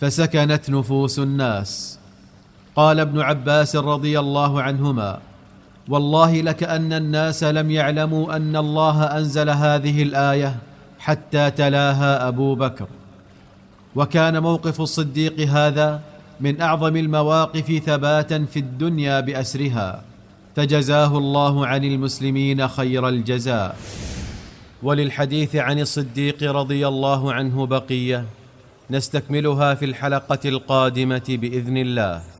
فسكنت نفوس الناس. قال ابن عباس رضي الله عنهما: والله لكأن الناس لم يعلموا أن الله أنزل هذه الآية حتى تلاها أبو بكر. وكان موقف الصديق هذا من أعظم المواقف ثباتا في الدنيا بأسرها، فجزاه الله عن المسلمين خير الجزاء. وللحديث عن الصديق رضي الله عنه بقية، نستكملها في الحلقة القادمة بإذن الله.